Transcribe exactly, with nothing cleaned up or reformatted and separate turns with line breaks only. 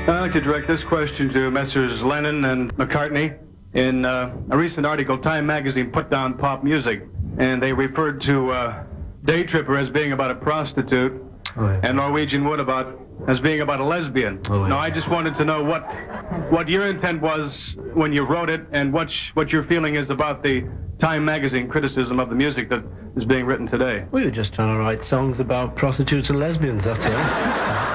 I'd like to direct this question to Messrs. Lennon and McCartney. In uh, a recent article, Time magazine put down pop music, and they referred to uh, Day Tripper as being about a prostitute, oh, yeah. and Norwegian Wood about as being about a lesbian. Oh, yeah. Now, I just wanted to know what what your intent was when you wrote it, and what sh what your feeling is about the Time magazine criticism of the music that is being written today.
We were just trying to write songs about prostitutes and lesbians, that's all.